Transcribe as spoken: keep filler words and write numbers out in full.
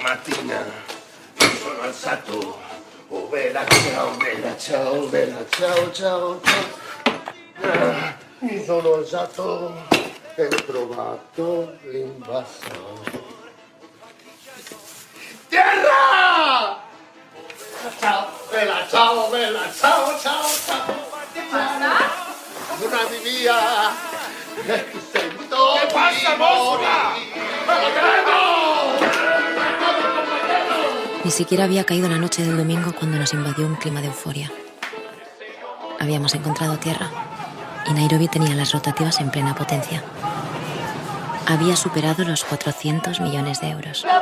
mattina sono alzato. Oh bella ciao, bella ciao, bella ciao, ciao, ciao. Mi sono alzato e ho trovato l'invasore. Terra! Ciao, bella ciao, bella ciao, ciao, ciao. Che pasa? Buonami via. E ti sento. Che passa, mosca? Ni siquiera había caído la noche del domingo cuando nos invadió un clima de euforia. Habíamos encontrado tierra y Nairobi tenía las rotativas en plena potencia. Había superado los cuatrocientos millones de euros.